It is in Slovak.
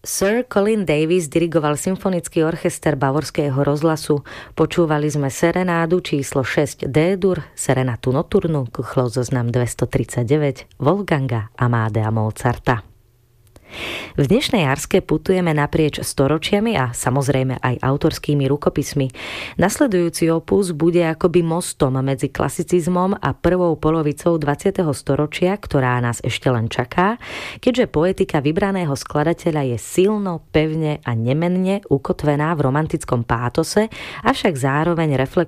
Sir Colin Davis dirigoval symfonický orchester Bavorského rozhlasu. Počúvali sme serenádu číslo 6 D-dur, serenátu nocturnu, Kuchlov zoznam 239, Wolfganga Amadea Mozarta. V dnešnej Arske putujeme naprieč storočiami a samozrejme aj autorskými rukopismi. Nasledujúci opus bude akoby mostom medzi klasicizmom a prvou polovicou 20. storočia, ktorá nás ešte len čaká, keďže poetika vybraného skladateľa je silno, pevne a nemenne ukotvená v romantickom pátose, avšak zároveň reflektuje